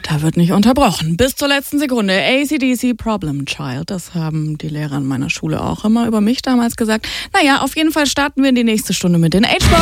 Theater wird nicht unterbrochen. Bis zur letzten Sekunde. AC/DC Problem Child. Das haben die Lehrer an meiner Schule auch immer über mich damals gesagt. Naja, auf jeden Fall starten wir in die nächste Stunde mit den H-Boys.